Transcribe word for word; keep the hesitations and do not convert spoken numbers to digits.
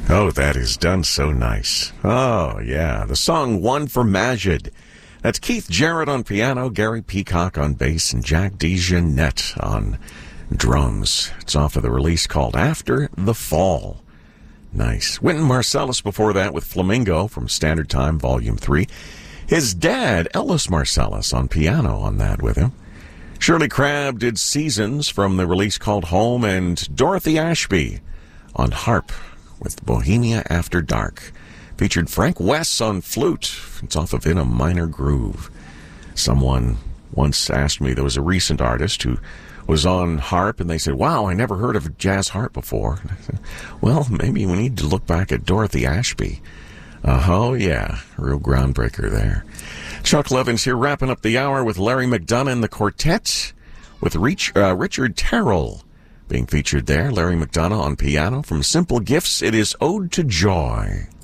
Oh, that is done so nice. Oh, yeah. The song One for Majid. That's Keith Jarrett on piano, Gary Peacock on bass, and Jack DeJeanette on drums. It's off of the release called After the Fall. Nice. Wynton Marsalis before that with Flamingo from Standard Time, Volume three. His dad, Ellis Marsalis, on piano on that with him. Shirley Crabb did Seasons from the release called Home, and Dorothy Ashby on harp with Bohemia After Dark. Featured Frank Wess on flute. It's off of In a Minor Groove. Someone once asked me, there was a recent artist who was on harp, and they said, wow, I never heard of jazz harp before. And I said, well, maybe we need to look back at Dorothy Ashby. Uh, oh, yeah, real groundbreaker there. Chuck Levins here wrapping up the hour with Larry McDonough and the Quartet, with Reach, uh, Richard Terrell being featured there. Larry McDonough on piano. From Simple Gifts, it is Ode to Joy.